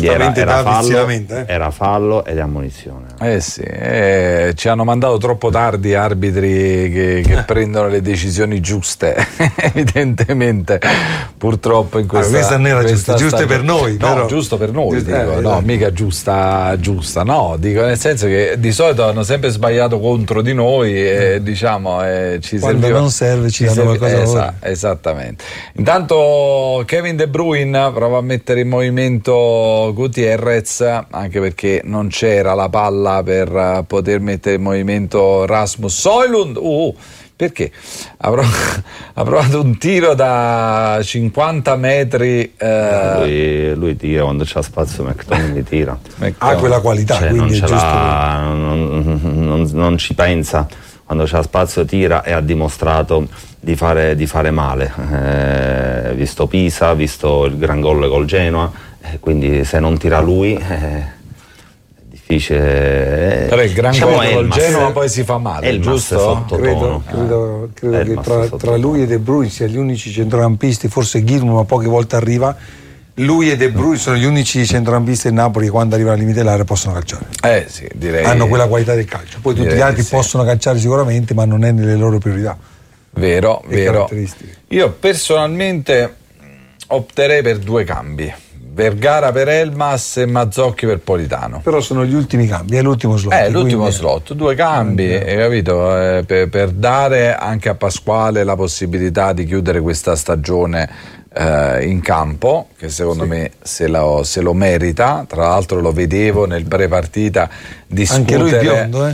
giustamente era fallo ed ammonizione. Sì, ci hanno mandato troppo tardi arbitri che prendono le decisioni giuste, evidentemente, purtroppo in questa non era giuste per noi, no, però. Giusto per noi, dico, no, mica giusta, no, dico nel senso che di solito hanno sempre sbagliato contro di noi e diciamo ci quando serviva, non serve ci danno qualcosa esattamente. Intanto Kevin De Bruyne prova a mettere in movimento Gutierrez, anche perché non c'era la palla per poter mettere in movimento Rasmus Højlund. Perché ha provato un tiro da 50 metri. Lui tira quando c'ha spazio, McTominay tira. Ha quella qualità, cioè, quindi non ci pensa. Quando c'ha spazio tira e ha dimostrato di fare male. Visto Pisa, visto il gran gol col Genoa, quindi se non tira lui difficile. Però il gran gol col Genoa poi si fa male, giusto? Credo che tra lui e De Bruyne sia gli unici centrocampisti, forse Gilmour ma poche volte arriva. Lui e De Bruyne sono gli unici centrocampisti del Napoli che quando arrivano al limite dell'area possono calciare. Sì, direi. Hanno quella qualità del calcio. Poi tutti gli altri possono calciare sicuramente, ma non è nelle loro priorità. Vero. Io personalmente opterei per 2 cambi. Vergara per Elmas e Mazzocchi per Politano. Però sono gli ultimi cambi, è l'ultimo slot. L'ultimo slot, 2 cambi, hai capito? Per dare anche a Pasquale la possibilità di chiudere questa stagione in campo, che secondo me se lo merita. Tra l'altro lo vedevo nel pre-partita discutere. Anche lui biondo,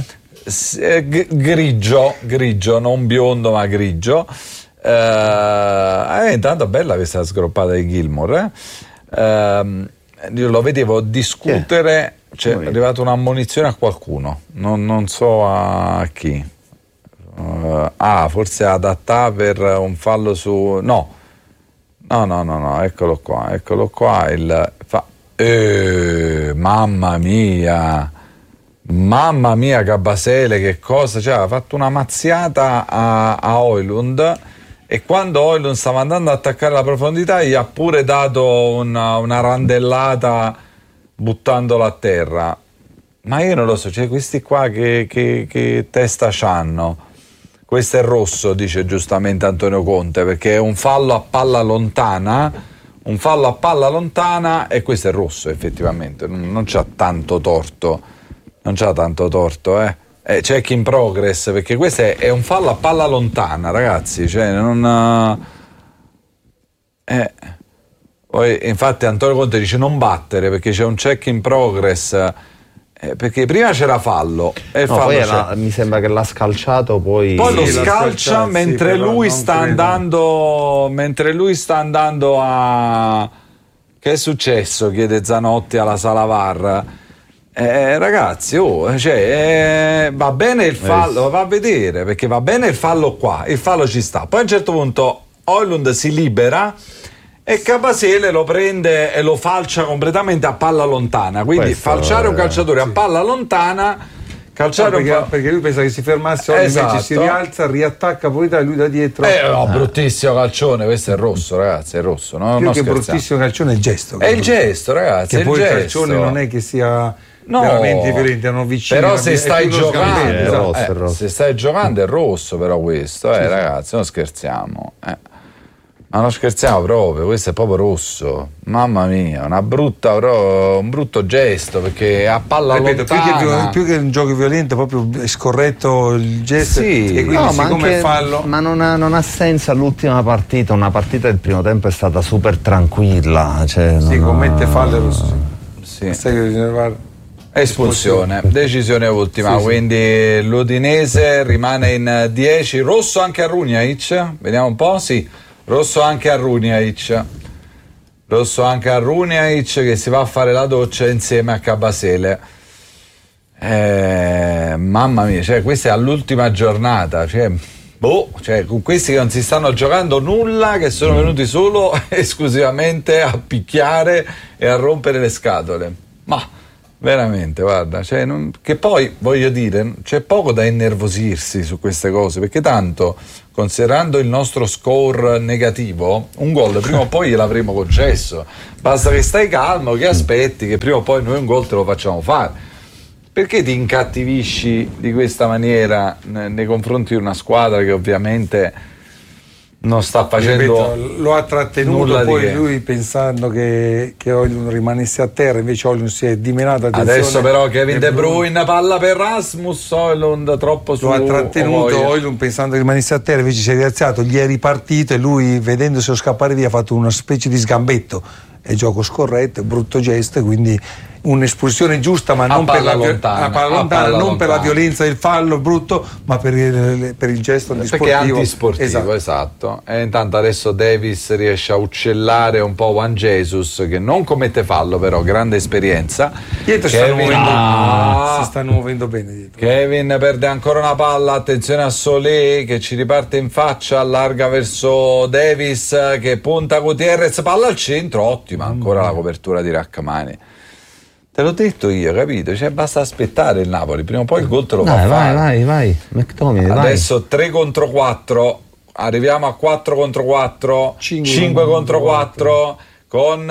grigio, non biondo ma grigio. Intanto bella questa sgroppata di Gilmour. Io lo vedevo discutere, è arrivata un'ammonizione a qualcuno, non so a chi. Forse adattà per un fallo su. No, eccolo qua mamma mia Kabasele, che cosa, cioè ha fatto una mazziata a Højlund, e quando Højlund stava andando ad attaccare la profondità gli ha pure dato una randellata buttandolo a terra. Ma io non lo so, cioè questi qua che testa c'hanno. Questo è rosso, dice giustamente Antonio Conte, perché è un fallo a palla lontana, e questo è rosso effettivamente, non c'ha tanto torto, check in progress, perché questo è un fallo a palla lontana, ragazzi, cioè non. Poi infatti Antonio Conte dice non battere perché c'è un check in progress. Perché prima c'era fallo e poi mi sembra che l'ha scalciato, poi lo scalcia mentre lui sta andando a. Che è successo? Chiede Zanotti alla sala VAR. Ragazzi, va bene il fallo, va a vedere, perché va bene il fallo qua, il fallo ci sta, poi a un certo punto Højlund si libera e Kabasele lo prende e lo falcia completamente a palla lontana. Quindi falciare un calciatore a palla lontana, perché lui pensa che si fermasse, invece si rialza, riattacca poi e lui da dietro. Bruttissimo calcione, questo è rosso, ragazzi, è rosso, no? Più che bruttissimo calcione è il gesto. È il gesto, ragazzi. Che poi il calcione non è che sia veramente violento, erano vicini. Però se stai giocando, se stai giocando è rosso, però questo, ragazzi, non scherziamo. Ma non scherziamo proprio, questo è proprio rosso, mamma mia, un brutto gesto, perché a palla lontana. Più che un gioco violento, proprio scorretto il gesto, e quindi siccome fallo. Ma non ha senso l'ultima partita, una partita del primo tempo è stata super tranquilla. Commette fallo rosso. Espulsione, decisione ultima, quindi l'Udinese rimane in 10, rosso anche a Runjaic, vediamo un po', rosso anche a Runjaic che si va a fare la doccia insieme a Kabasele. Mamma mia, cioè questa è all'ultima giornata, con questi che non si stanno giocando nulla, che sono venuti solo esclusivamente a picchiare e a rompere le scatole. Ma Veramente, guarda, cioè, che poi voglio dire, c'è poco da innervosirsi su queste cose, perché tanto, considerando il nostro score negativo, un gol prima o poi gliel'avremo concesso. Basta che stai calmo, che aspetti che prima o poi noi un gol te lo facciamo fare. Perché ti incattivisci di questa maniera nei confronti di una squadra che ovviamente non sta facendo, lo ha trattenuto, poi lui pensando che Højlund rimanesse a terra, invece Højlund si è dimenato. Adesso però Kevin De Bruyne, palla per Rasmus, Højlund troppo su, lo ha trattenuto Højlund pensando che rimanesse a terra, invece si è rialzato, gli è ripartito e lui, vedendoselo scappare via, ha fatto una specie di sgambetto. È gioco scorretto, brutto gesto, quindi un'espulsione giusta, ma non per la lontana, non per la violenza del fallo brutto, ma per il gesto antisportivo. Perché è antisportivo, esatto. E intanto adesso Davis riesce a uccellare un po' Juan Jesus, che non commette fallo, però grande esperienza. Dietro si stanno muovendo bene dietro. Kevin perde ancora una palla, attenzione a Solé che ci riparte in faccia, allarga verso Davis che punta Gutierrez, palla al centro, ottima ancora la copertura di Rachmani. Te l'ho detto io, capito? Cioè basta aspettare il Napoli, prima o poi il gol te lo fa fare. Vai, McTominay, adesso 3 contro 4, arriviamo a 4 contro 4, 5 contro 4 con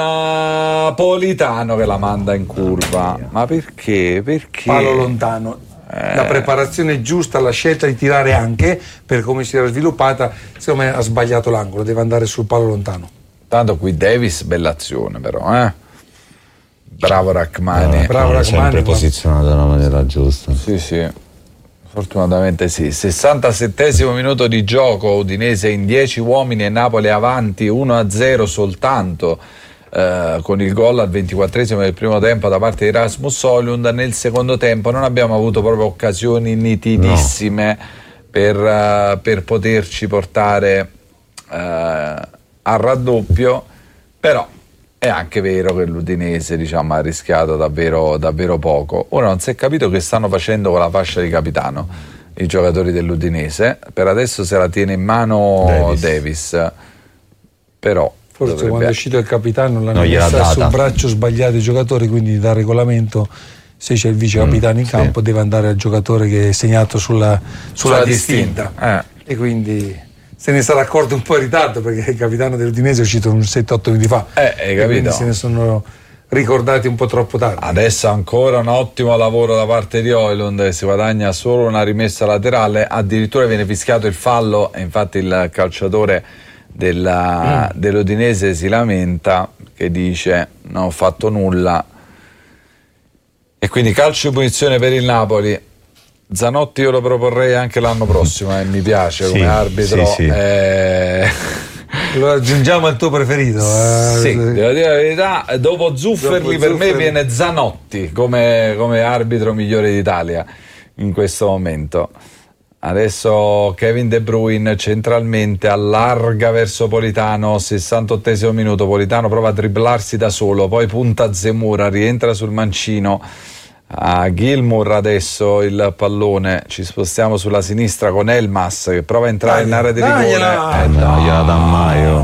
Politano che la manda in curva. Ma perché? Palo lontano. La preparazione giusta, la scelta di tirare anche per come si era sviluppata, secondo me ha sbagliato l'angolo, deve andare sul palo lontano. Tanto qui Davis, bella azione però, Bravo Rachmani. Sempre posizionato nella maniera giusta. Sì, fortunatamente sì. 67esimo minuto di gioco, Udinese in 10 uomini e Napoli avanti 1-0 soltanto, con il gol al 24esimo del primo tempo da parte di Rasmus Højlund. Nel secondo tempo non abbiamo avuto proprio occasioni nitidissime per poterci portare al raddoppio, però è anche vero che l'Udinese, diciamo, ha rischiato davvero poco. Ora non si è capito che stanno facendo con la fascia di capitano i giocatori dell'Udinese. Per adesso se la tiene in mano Davis. Però forse quando è uscito il capitano l'hanno messa sul braccio sbagliato i giocatori, quindi dal regolamento se c'è il vice capitano in campo deve andare al giocatore che è segnato sulla distinta. E quindi se ne sarà accorto un po' in ritardo, perché il capitano dell'Udinese è uscito 7-8 minuti fa, capito? Quindi se ne sono ricordati un po' troppo tardi. Adesso ancora un ottimo lavoro da parte di Højlund, che si guadagna solo una rimessa laterale, addirittura viene fischiato il fallo e infatti il calciatore dell'Udinese si lamenta, che dice non ho fatto nulla, e quindi calcio di punizione per il Napoli. Zanotti io lo proporrei anche l'anno prossimo, mi piace come arbitro. Sì. Lo aggiungiamo al tuo preferito. Sì, devo dire la verità, dopo Zufferli per me viene Zanotti come arbitro migliore d'Italia in questo momento. Adesso Kevin De Bruyne centralmente allarga verso Politano, 68esimo minuto, Politano prova a dribblarsi da solo, poi punta Zemura, rientra sul mancino a Gilmour. Adesso il pallone, ci spostiamo sulla sinistra con Elmas che prova a entrare in area di rigore. Non gliela dà Maio.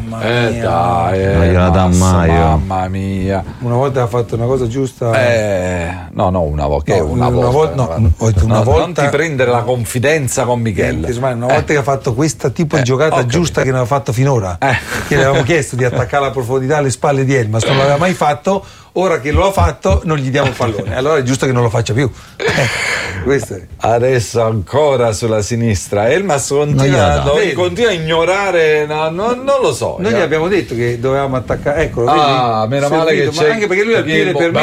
Mamma mia. Una volta ha fatto una cosa giusta. Una volta. Non ti prendere la confidenza con Michele. Una volta che ha fatto questo tipo di giocata giusta che non ha fatto finora, che le avevamo chiesto di attaccare la profondità alle spalle di Elmas, non l'aveva mai fatto. Ora che lo ha fatto non gli diamo il pallone, allora è giusto che non lo faccia più. Questo è. Adesso ancora sulla sinistra Elmas continua a ignorare, non lo so. Noi gli abbiamo detto che dovevamo attaccare, eccolo, meno male che c'è, anche perché lui ha il piede per me.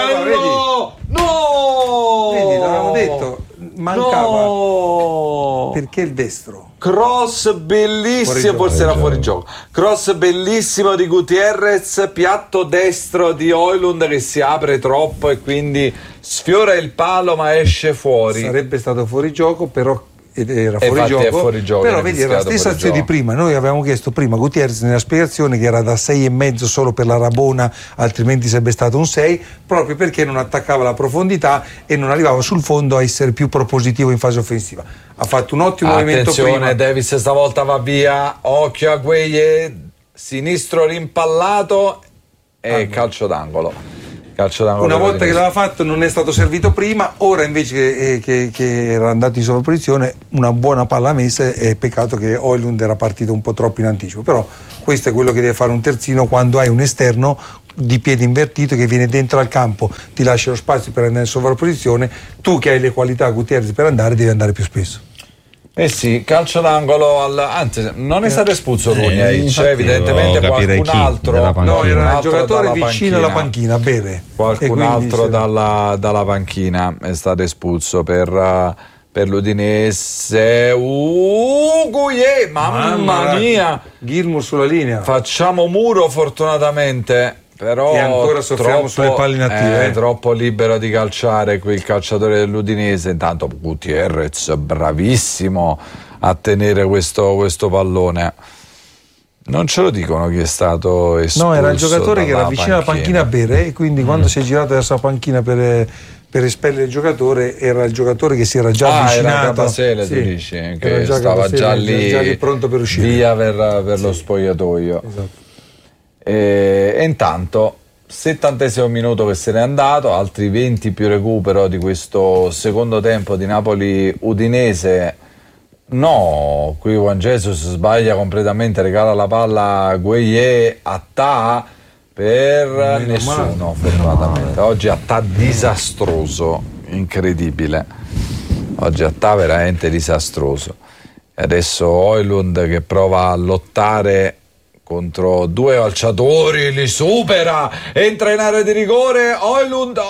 Vedi, l'avevamo detto, mancava. Perché il destro? Cross bellissimo, forse era fuori gioco. Cross bellissimo di Gutierrez, piatto destro di Højlund che si apre troppo e quindi sfiora il palo ma esce fuori. Sarebbe stato fuori gioco, però era fuori gioco, però vedi, era la stessa azione di prima. Noi avevamo chiesto prima Gutierrez nella spiegazione che era da 6,5 solo per la Rabona, altrimenti sarebbe stato un 6, proprio perché non attaccava la profondità e non arrivava sul fondo a essere più propositivo in fase offensiva. Ha fatto un ottimo movimento prima. Attenzione, Davis stavolta va via, occhio a Gueye, sinistro rimpallato e calcio d'angolo. Una volta che l'aveva fatto non è stato servito prima, ora invece che era andato in sovrapposizione, una buona palla messa, e peccato che Højlund era partito un po' troppo in anticipo, però questo è quello che deve fare un terzino quando hai un esterno di piede invertito che viene dentro al campo, ti lascia lo spazio per andare in sovrapposizione, tu che hai le qualità Gutierrez per andare devi andare più spesso. Eh sì, calcio d'angolo anzi non è stato espulso Runjaic, evidentemente qualcun altro. No, era il giocatore vicino alla panchina, Bere. Qualcun altro dalla panchina è stato espulso per l'Udinese. Gouillet, mamma mia! Gilmour sulla linea. Facciamo muro fortunatamente. Però e ancora soffriamo sulle palle inattive. Troppo libero di calciare qui il calciatore dell'Udinese. Intanto Gutierrez bravissimo a tenere questo pallone. Non ce lo dicono chi è stato espulso. No, era il giocatore che era vicino alla panchina a Bere, e quindi quando si è girato verso la panchina per espellere il giocatore, era il giocatore che si era già avvicinato. Era Gabasele, tu dici, che già stava Gabasele, già lì pronto per uscire via per lo spogliatoio. Esatto. E intanto 70° minuto che se n'è andato, altri 20 più recupero di questo secondo tempo di Napoli-Udinese. No, qui Juan Jesus sbaglia completamente, regala la palla a Gouillet, Attà per nessuno fortunatamente. Oggi Attà disastroso, incredibile, oggi Attà veramente disastroso. E adesso Højlund che prova a lottare contro due calciatori, li supera, entra in area di rigore, Højlund,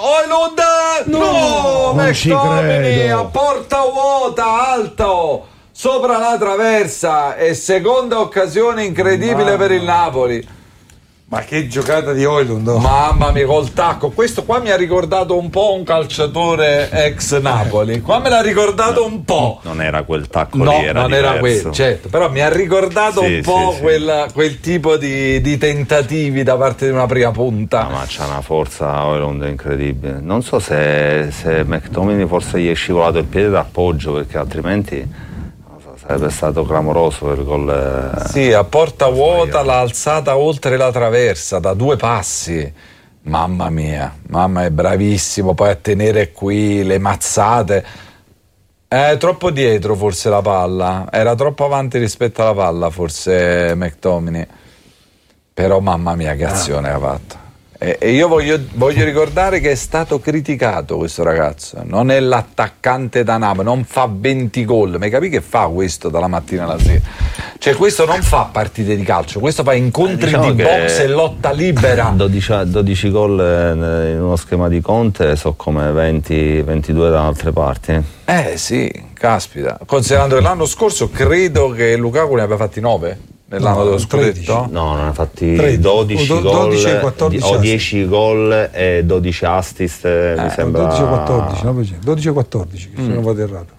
no, McTominay a porta vuota, alto, sopra la traversa, e seconda occasione incredibile per il Napoli. Ma che giocata di Højlund! Mamma mia, col tacco. Questo qua mi ha ricordato un po' un calciatore ex Napoli. Qua me l'ha ricordato un po'. Non era quel tacco no, lì, era non diverso. Era quello, certo. Però mi ha ricordato un po' quel tipo di tentativi da parte di una prima punta. No, ma c'ha una forza Højlund incredibile. Non so se McTominay forse gli è scivolato il piede d'appoggio, perché altrimenti sarebbe stato clamoroso il gol. Sì, a porta vuota l'ha alzata oltre la traversa da 2 passi. Mamma mia, mamma è bravissimo poi a tenere qui le mazzate. Troppo dietro forse la palla, era troppo avanti rispetto alla palla forse McTominay. Però mamma mia che azione ha fatto. E io voglio ricordare che è stato criticato questo ragazzo, non è l'attaccante da Napoli, non fa 20 gol, ma capi che fa questo dalla mattina alla sera? Cioè questo non fa partite di calcio, questo fa incontri di box e lotta libera. 12 gol in uno schema di Conte so come 22 da altre parti. Sì, caspita, considerando che l'anno scorso credo che Lukaku ne abbia fatti 9. Nell'anno dello scudetto? No, non ha fatti 12 gol 14 o 10 gol e 12 assist, mi sembra 12 o 14, no? 12 o 14, se non vado errato.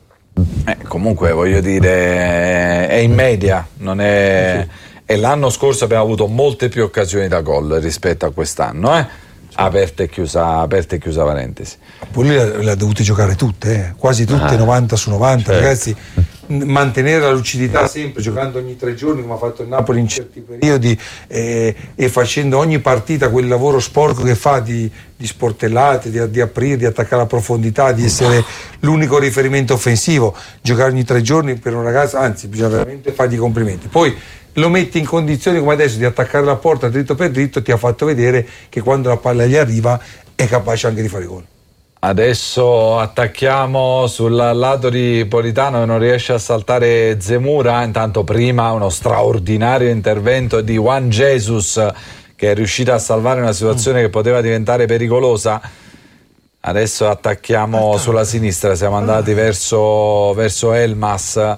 Comunque voglio dire è in media, non è. E l'anno scorso abbiamo avuto molte più occasioni da gol rispetto a quest'anno, aperta e chiusa parentesi. Poi le ha dovute giocare tutte, quasi tutte, 90 su 90, certo. Ragazzi, mantenere la lucidità sempre, giocando ogni 3 giorni come ha fatto il Napoli in certi periodi, e facendo ogni partita quel lavoro sporco che fa di sportellate, di aprire, di attaccare la profondità, di essere l'unico riferimento offensivo. Giocare ogni 3 giorni per un ragazzo, anzi bisogna veramente fargli i complimenti. Poi lo metti in condizioni come adesso di attaccare la porta dritto per dritto, ti ha fatto vedere che quando la palla gli arriva è capace anche di fare gol. Adesso attacchiamo sul lato di Politano che non riesce a saltare Zemura. Intanto prima uno straordinario intervento di Juan Jesus che è riuscito a salvare una situazione che poteva diventare pericolosa. Adesso attacchiamo sulla sinistra, siamo andati verso Elmas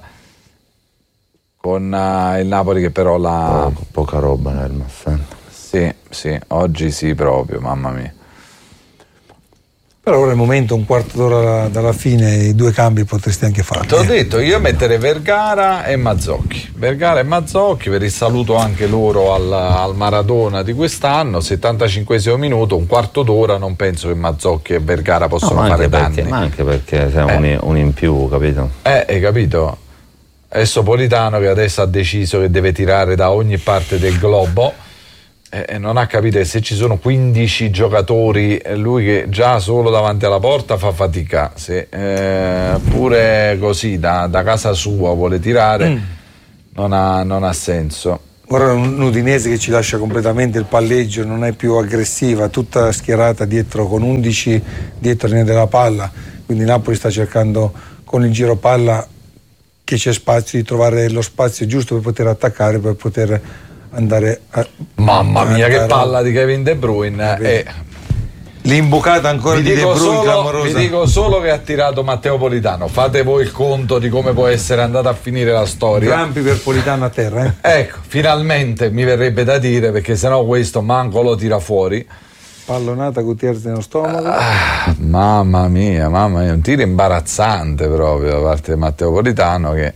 con il Napoli che però poca roba Elmas. Sì, oggi sì proprio, mamma mia. Però ora è il momento, un quarto d'ora dalla fine, i 2 cambi potresti anche farli. Te l'ho detto, io metterei Vergara e Mazzocchi per il saluto anche loro al Maradona di quest'anno. 75° minuto, un quarto d'ora, non penso che Mazzocchi e Vergara possano fare danni. Ma anche perché sei un in più, capito? Hai capito? Adesso Politano che adesso ha deciso che deve tirare da ogni parte del globo, non ha capito che se ci sono 15 giocatori, lui che già solo davanti alla porta fa fatica, se pure così da casa sua vuole tirare, non ha senso. Ora un Udinese che ci lascia completamente il palleggio, non è più aggressiva, tutta schierata dietro con 11 dietro linea della palla, quindi Napoli sta cercando con il giro palla che c'è spazio, di trovare lo spazio giusto per poter attaccare, per poter andare a... Mamma mia, che palla di Kevin De Bruyne! L'imbucata ancora di De Bruyne clamorosa. Vi dico solo che ha tirato Matteo Politano, fate voi il conto di come può essere andata a finire la storia. Rampi per Politano a terra, Ecco, finalmente mi verrebbe da dire, perché sennò questo manco lo tira fuori. Pallonata Gutierrez nello stomaco. Mamma mia, un tiro imbarazzante proprio da parte di Matteo Politano, che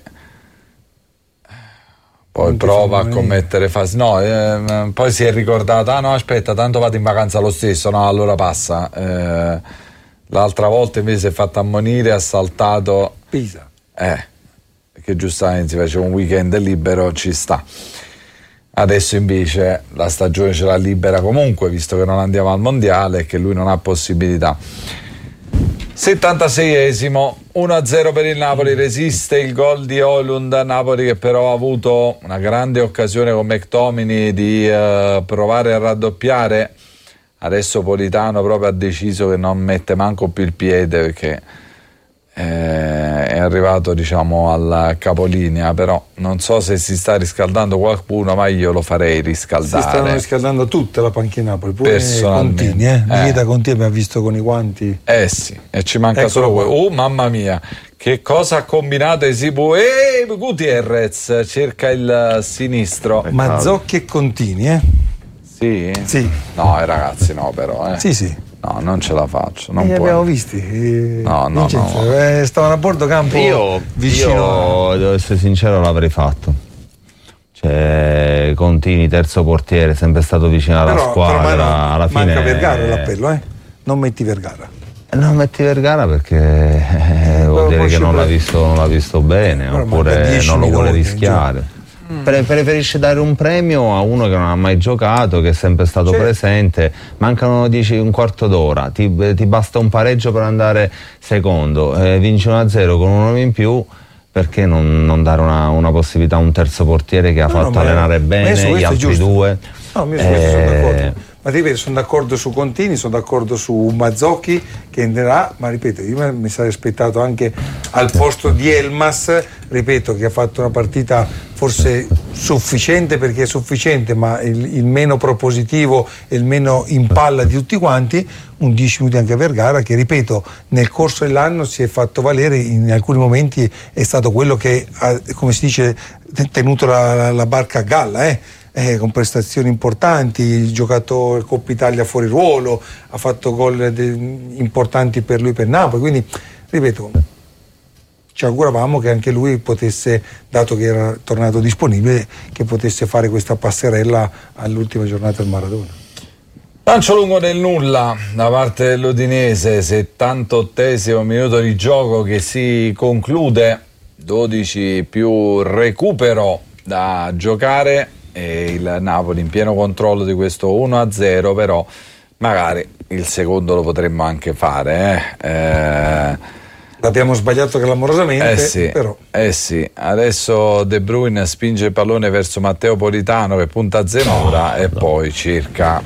poi prova a commettere fasi. No, poi si è ricordato, no aspetta, tanto vado in vacanza lo stesso, no, allora passa. L'altra volta invece si è fatto ammonire, ha saltato Pisa. Perché giustamente si faceva un weekend libero, ci sta. Adesso invece la stagione ce l'ha libera comunque, visto che non andiamo al mondiale e che lui non ha possibilità. 76esimo, 1-0 per il Napoli, resiste il gol di Højlund. Napoli che però ha avuto una grande occasione con McTominay di provare a raddoppiare. Adesso Politano proprio ha deciso che non mette manco più il piede, perché è arrivato, diciamo, alla capolinea. Però non so se si sta riscaldando qualcuno, ma io lo farei riscaldare. Si stanno riscaldando tutta la panchina Napoli, pure Contini, Milita Contini abbiamo visto con i guanti. Sì, e ci manca solo quello. Oh mamma mia, che cosa ha combinato Esibu? Gutierrez cerca il sinistro. Mazzocchi e Contini, Sì? Sì. No, ragazzi, no, però. Sì. No, non ce la faccio. Li abbiamo visti. No. Stavano a bordo campo. Io devo essere sincero, l'avrei fatto. Cioè, Contini, terzo portiere, sempre stato vicino alla squadra. Però alla fine manca Vergara l'appello, Non metti Vergara. Non metti Vergara perché vuol dire che non l'ha visto bene, oppure non lo vuole rischiare. Preferisce dare un premio a uno che non ha mai giocato, che è sempre stato presente. Mancano un quarto d'ora, ti basta un pareggio per andare secondo, vinci 1-0 con uno in più. Perché non dare una possibilità a un terzo portiere che ha fatto allenare bene gli altri due? No, io su questo sono d'accordo. Ma ti ripeto, sono d'accordo su Contini, sono d'accordo su Mazzocchi che entrerà, ma ripeto, io mi sarei aspettato anche al posto di Elmas, ripeto, che ha fatto una partita forse sufficiente, perché è sufficiente, ma il meno propositivo e il meno in palla di tutti quanti. Un 10 minuti anche a Vergara, che ripeto, nel corso dell'anno si è fatto valere, in alcuni momenti è stato quello che ha, come si dice, tenuto la barca a galla, con prestazioni importanti, giocato Coppa Italia fuori ruolo, ha fatto gol importanti per lui, per Napoli, quindi ripeto, ci auguravamo che anche lui potesse, dato che era tornato disponibile, che potesse fare questa passerella all'ultima giornata del Maradona. Lancio lungo nel nulla da parte dell'Udinese, 78esimo minuto di gioco che si conclude, 12 più recupero da giocare e il Napoli in pieno controllo di questo 1-0, però magari il secondo lo potremmo anche fare. L'abbiamo sbagliato clamorosamente, però. Sì, adesso De Bruyne spinge il pallone verso Matteo Politano che punta a Zenora e poi cerca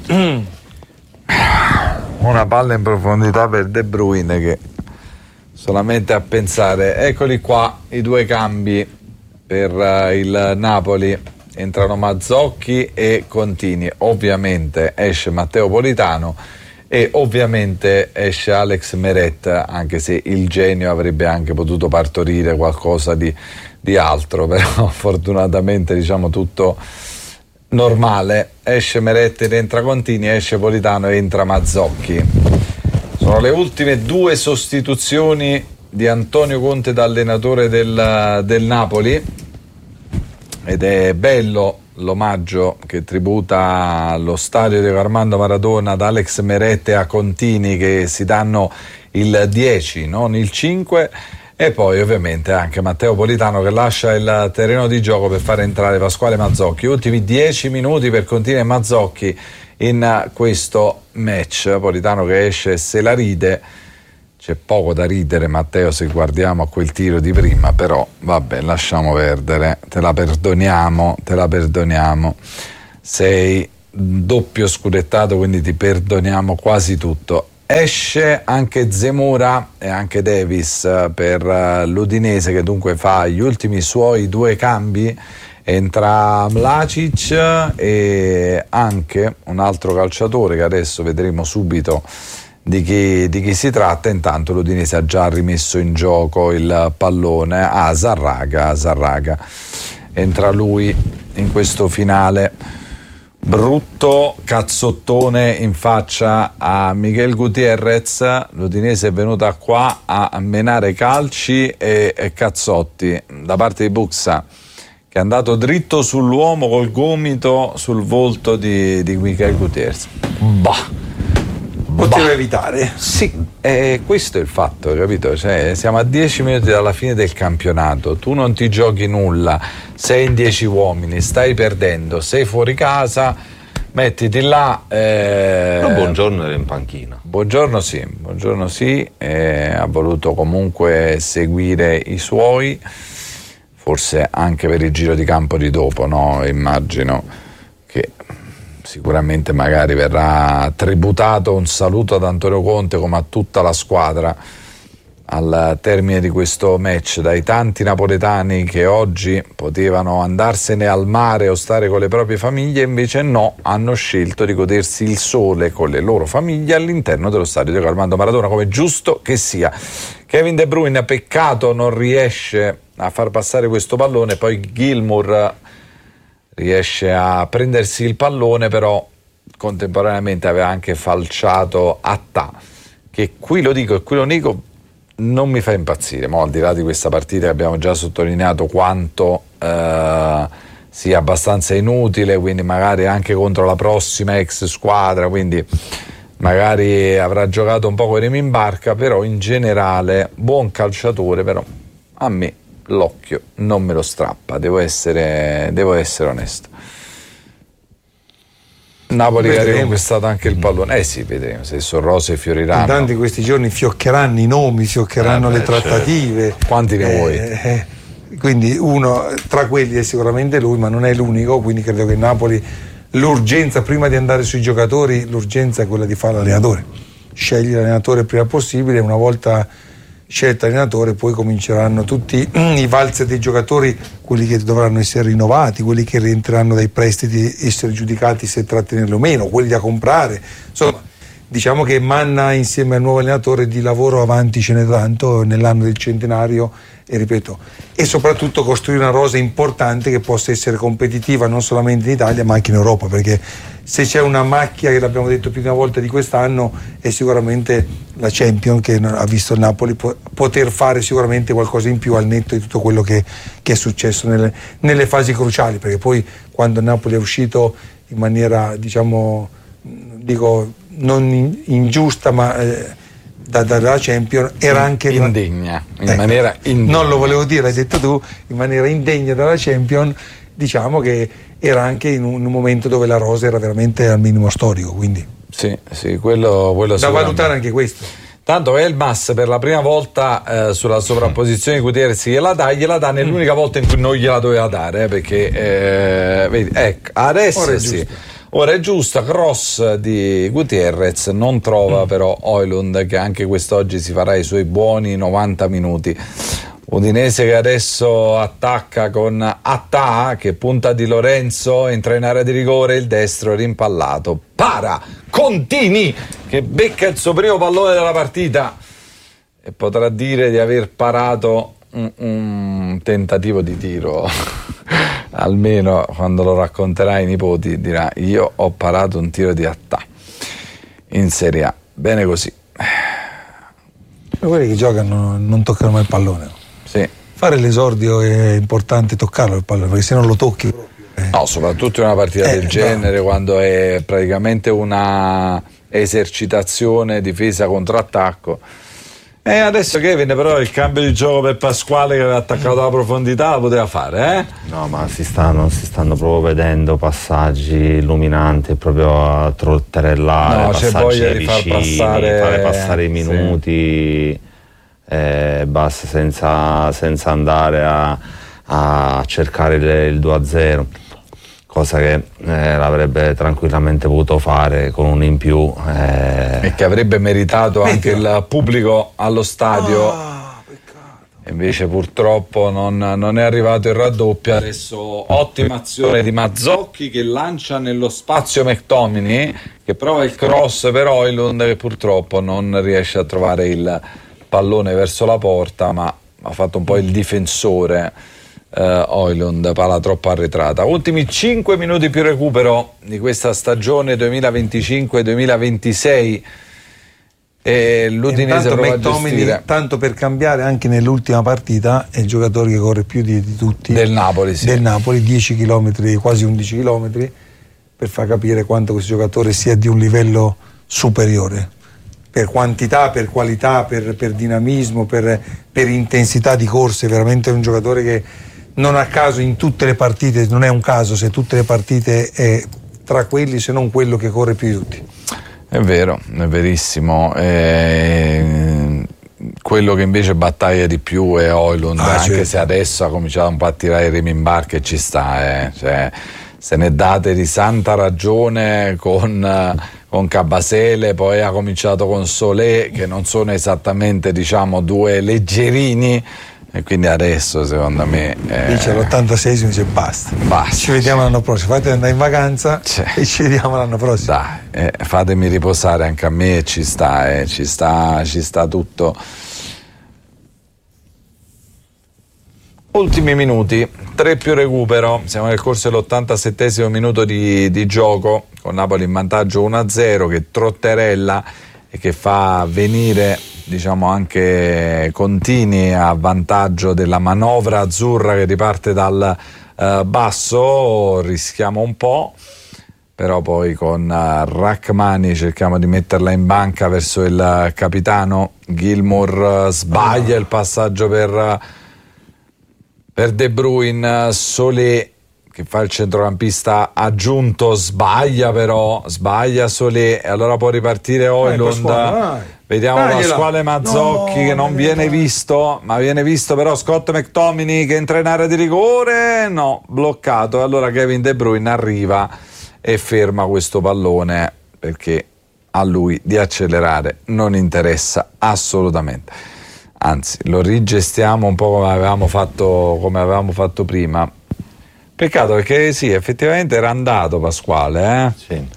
una palla in profondità per De Bruyne, che solamente a pensare, eccoli qua i due cambi per il Napoli, entrano Mazzocchi e Contini, ovviamente esce Matteo Politano e ovviamente esce Alex Meret, anche se il genio avrebbe anche potuto partorire qualcosa di altro, però fortunatamente diciamo tutto normale. Esce Meret ed entra Contini, esce Politano e entra Mazzocchi. Sono le ultime due sostituzioni di Antonio Conte da allenatore del Napoli, ed è bello l'omaggio che tributa allo stadio di Armando Maradona ad Alex Meret e a Contini, che si danno il 10, non il 5, E poi ovviamente anche Matteo Politano che lascia il terreno di gioco per fare entrare Pasquale Mazzocchi. Ultimi 10 minuti per Contini e Mazzocchi in questo match. Politano che esce e se la ride. C'è poco da ridere, Matteo, se guardiamo a quel tiro di prima, però vabbè, lasciamo perdere, te la perdoniamo. Sei doppio scudettato, quindi ti perdoniamo quasi tutto. Esce anche Zemura e anche Davis per l'Udinese, che dunque fa gli ultimi suoi 2 cambi. Entra Mlacic e anche un altro calciatore che adesso vedremo subito di chi si tratta. Intanto l'Udinese ha già rimesso in gioco il pallone a Zarraga. Entra lui in questo finale. Brutto cazzottone in faccia a Miguel Gutierrez. L'Udinese è venuta qua a menare calci e cazzotti da parte di Buxa, che è andato dritto sull'uomo col gomito sul volto di Miguel Gutierrez. Poteva evitare. Sì, questo è il fatto, capito? Cioè, siamo a 10 minuti dalla fine del campionato, tu non ti giochi nulla, sei in 10 uomini, stai perdendo, sei fuori casa, mettiti là. Però Buongiorno era in panchina. Buongiorno sì, ha voluto comunque seguire i suoi, forse anche per il giro di campo di dopo, no? Immagino che sicuramente magari verrà tributato un saluto ad Antonio Conte come a tutta la squadra al termine di questo match, dai tanti napoletani che oggi potevano andarsene al mare o stare con le proprie famiglie, invece no, hanno scelto di godersi il sole con le loro famiglie all'interno dello stadio Diego Armando Maradona, come giusto che sia. Kevin De Bruyne, peccato non riesce a far passare questo pallone, poi Gilmour riesce a prendersi il pallone, però contemporaneamente aveva anche falciato Attà, che qui lo dico e qui lo nego, non mi fa impazzire, ma al di là di questa partita che abbiamo già sottolineato quanto sia abbastanza inutile, quindi magari anche contro la prossima ex squadra, quindi magari avrà giocato un po' con i remi in barca, però in generale buon calciatore, però a me l'occhio non me lo strappa, devo essere onesto. Napoli che ha riconquistato anche il pallone, sì, vedremo se sono rose fioriranno. Intanto in questi giorni fioccheranno i nomi, fioccheranno le trattative. Certo. Quanti ne vuoi? Quindi uno tra quelli è sicuramente lui, ma non è l'unico, quindi credo che Napoli, l'urgenza prima di andare sui giocatori, l'urgenza è quella di fare l'allenatore, scegli l'allenatore il prima possibile. Una volta scelto allenatore poi cominceranno tutti i valzer dei giocatori, quelli che dovranno essere rinnovati, quelli che rientreranno dai prestiti, essere giudicati se trattenerli o meno, quelli da comprare. Insomma, diciamo che manna insieme al nuovo allenatore di lavoro avanti ce n'è tanto nell'anno del centenario, e ripeto, e soprattutto costruire una rosa importante che possa essere competitiva non solamente in Italia ma anche in Europa, perché se c'è una macchia, che l'abbiamo detto più di una volta di quest'anno, è sicuramente la Champions, che ha visto il Napoli poter fare sicuramente qualcosa in più al netto di tutto quello che è successo nelle fasi cruciali, perché poi quando il Napoli è uscito in maniera, diciamo, dico non ingiusta, ma dalla Champions era anche indegna, maniera indegna. Non lo volevo dire, l'hai detto tu, in maniera indegna dalla Champions, diciamo che era anche in un momento dove la rosa era veramente al minimo storico, quindi sì, quello da valutare anche questo. Tanto Elmas per la prima volta sulla sovrapposizione di Gutierrez gliela dà nell'unica volta in cui non gliela doveva dare, perché vedi, ecco, adesso sì. Ora è giusta, cross di Gutierrez, non trova però Højlund, che anche quest'oggi si farà i suoi buoni 90 minuti. Udinese che adesso attacca con Attà, che punta di Lorenzo, entra in area di rigore, il destro rimpallato, para Contini che becca il suo primo pallone della partita e potrà dire di aver parato un tentativo di tiro. Almeno quando lo racconterà ai nipoti dirà: io ho parato un tiro di Attà in Serie A. Bene così. Quelli che giocano non toccano mai il pallone. Sì. Fare l'esordio è importante, toccarlo il pallone, perché se non lo tocchi no, soprattutto in una partita del genere, quando è praticamente una esercitazione difesa contro attacco, E adesso Kevin però il cambio di gioco per Pasquale che aveva attaccato alla profondità lo poteva fare, eh? No, ma si stanno proprio vedendo passaggi illuminanti proprio a trotterellare, c'è voglia di far passare i minuti, basta, senza andare a cercare il 2-0, cosa che l'avrebbe tranquillamente potuto fare con un in più, e che avrebbe meritato anche il pubblico allo stadio. E invece purtroppo non è arrivato il raddoppio. Adesso ottima azione di Mazzocchi che lancia nello spazio McTominay, che prova il cross per Højlund, che purtroppo non riesce a trovare il pallone verso la porta, ma ha fatto un po' il difensore. Højlund, palla troppo arretrata. Ultimi 5 minuti più recupero di questa stagione 2025-2026 e l'Udinese prova a gestire. Tanto per cambiare, anche nell'ultima partita è il giocatore che corre più di tutti del Napoli, sì. Del Napoli, 10 km, quasi 11 km, per far capire quanto questo giocatore sia di un livello superiore per quantità, per qualità, per dinamismo, per intensità di corse. Veramente è un giocatore che non a caso in tutte le partite, non è un caso se tutte le partite è tra quelli, se non quello che corre più di tutti. È vero, è verissimo. Quello che invece battaglia di più è Højlund, anche certo. Se adesso ha cominciato un po' a tirare i remi in barca e ci sta, cioè, se ne date di santa ragione con Kabasele, poi ha cominciato con Solé, che non sono esattamente, diciamo, due leggerini. E quindi adesso secondo me dice all'86esimo, dice basta, ci vediamo l'anno prossimo, fate andare in vacanza e ci vediamo l'anno prossimo. Dai, fatemi riposare anche a me, ci sta tutto. Ultimi minuti, 3 più recupero, siamo nel corso dell'87esimo minuto di gioco, con Napoli in vantaggio 1-0, che trotterella e che fa venire, diciamo, anche Contini a vantaggio della manovra azzurra che riparte dal basso. Rischiamo un po', però poi con Rachmani cerchiamo di metterla in banca verso il capitano. Gilmour sbaglia il passaggio per De Bruyne. Solé che fa il centrocampista aggiunto, sbaglia Solé, e allora può ripartire Højlund. Vediamo Pasquale Mazzocchi che non viene visto, ma viene visto però Scott McTominay che entra in area di rigore, no, bloccato. Allora Kevin De Bruyne arriva e ferma questo pallone, perché a lui di accelerare non interessa assolutamente, anzi lo rigestiamo un po' come avevamo fatto prima. Peccato, perché sì, effettivamente era andato Pasquale, Sì.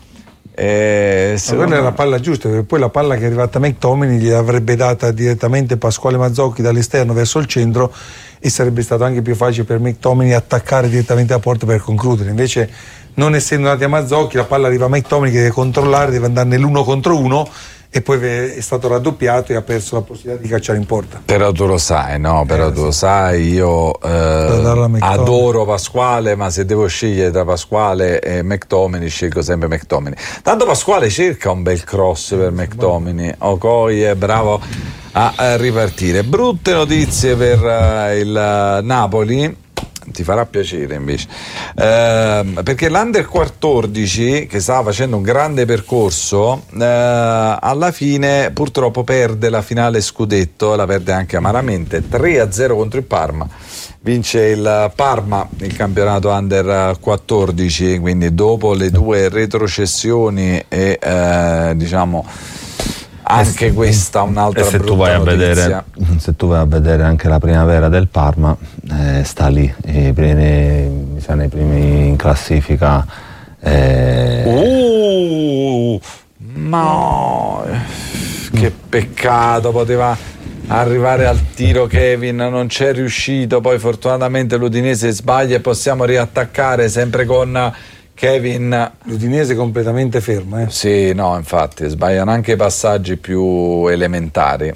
Quella è la palla giusta, perché poi la palla che è arrivata a McTominay gli avrebbe data direttamente Pasquale Mazzocchi dall'esterno verso il centro, e sarebbe stato anche più facile per McTominay attaccare direttamente la porta per concludere. Invece, non essendo andati a Mazzocchi, la palla arriva a McTominay che deve controllare, deve andare nell'1 contro 1, e poi è stato raddoppiato e ha perso la possibilità di cacciare in porta. Però tu lo sai, no? Però tu lo sai, io adoro Pasquale, ma se devo scegliere tra Pasquale e McTominay scelgo sempre McTominay. Tanto Pasquale cerca un bel cross per McTominay. Okoye è bravo a ripartire. Brutte notizie per il Napoli. Ti farà piacere invece, perché l'Under 14, che stava facendo un grande percorso, alla fine purtroppo perde la finale scudetto, la perde anche amaramente, 3-0 contro il Parma. Vince il Parma il campionato Under 14, quindi dopo le 2 retrocessioni e diciamo anche questa un'altra se brutta tu vai notizia. Se tu vai a vedere anche la primavera del Parma, sta lì, nei primi in classifica. No, che peccato, poteva arrivare al tiro Kevin, non c'è riuscito, poi fortunatamente l'Udinese sbaglia e possiamo riattaccare sempre con Kevin. L'Udinese completamente ferma, Sì, no, infatti sbagliano anche i passaggi più elementari.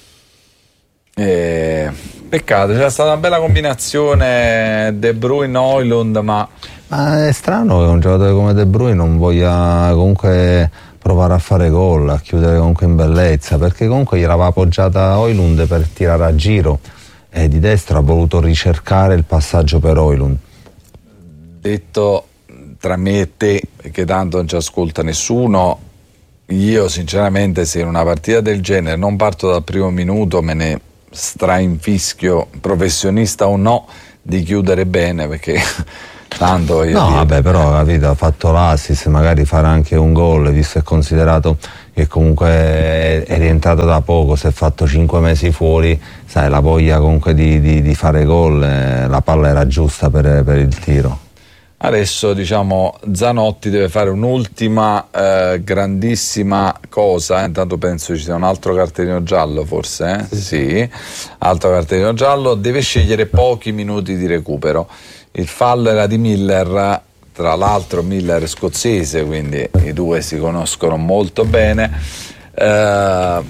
Peccato, c'è stata una bella combinazione De Bruyne Højlund, ma è strano che un giocatore come De Bruyne non voglia comunque provare a fare gol, a chiudere comunque in bellezza, perché comunque gli aveva appoggiata Højlund per tirare a giro e di destra ha voluto ricercare il passaggio per Højlund. Detto tra me e te, perché tanto non ci ascolta nessuno, io sinceramente se in una partita del genere non parto dal primo minuto me ne strainfischio, professionista o no, di chiudere bene, perché tanto io vabbè, però capito, ha fatto l'assist, magari farà anche un gol, visto e considerato che comunque è rientrato da poco, si è fatto 5 mesi fuori, sai, la voglia comunque di fare gol, la palla era giusta per il tiro. Adesso diciamo Zanotti deve fare un'ultima grandissima cosa, intanto penso ci sia un altro cartellino giallo forse, sì, altro cartellino giallo, deve scegliere pochi minuti di recupero. Il fallo era di Miller, tra l'altro Miller è scozzese, quindi i due si conoscono molto bene. Saranno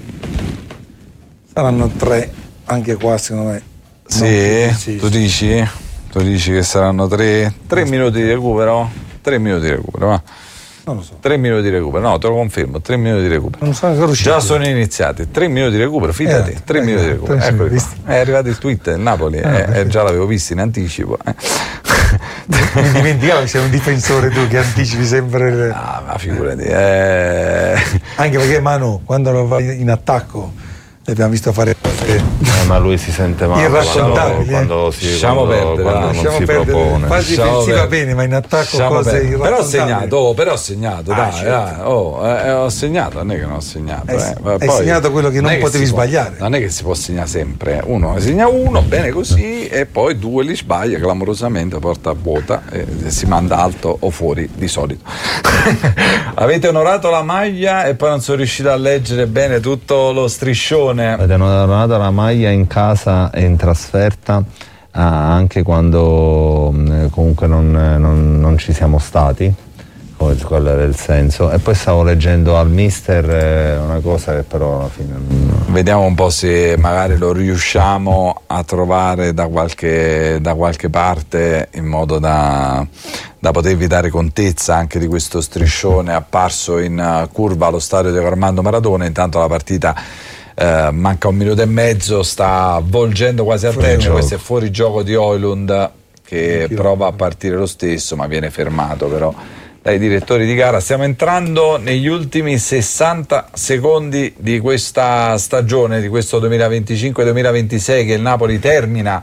3 anche qua secondo me. Sì, tu dici? Tu dici che saranno 3 minuti di recupero? 3 minuti di recupero, va? Non lo so. 3 minuti di recupero, no, te lo confermo, 3 minuti di recupero. Non so, già sono iniziati, 3 minuti di recupero, fidati, 3 minuti di recupero. Eccoli qua. È arrivato il tweet del Napoli, già l'avevo visto in anticipo. Mi dimenticavo che sei un difensore tu che anticipi sempre. Ma figurati. Anche perché Manu, quando lo fa in attacco, l'abbiamo visto fare cose. Ma lui si sente male quando si propone. Quasi si va bene, ma in attacco cose irraccontabili. Però ho segnato, ho segnato, non è che non ho segnato. Hai segnato quello che non potevi sbagliare. Non è che si può segnare sempre. Uno segna uno, bene così, e poi 2 li sbaglia clamorosamente, porta a vuota e si manda alto o fuori di solito. Avete onorato la maglia e poi non sono riuscito a leggere bene tutto lo striscione. Avete onorato la maglia in casa e in trasferta, anche quando comunque non ci siamo stati, quello era il senso. E poi stavo leggendo al mister una cosa che però alla fine vediamo un po' se magari lo riusciamo a trovare da qualche parte, in modo da potervi dare contezza anche di questo striscione apparso in curva allo stadio di Armando Maradona. Intanto la partita manca 1 minuto e mezzo, sta volgendo quasi a termine. Questo è fuori gioco di Højlund, che prova a partire lo stesso ma viene fermato però dai direttori di gara. Stiamo entrando negli ultimi 60 secondi di questa stagione, di questo 2025-2026, che il Napoli termina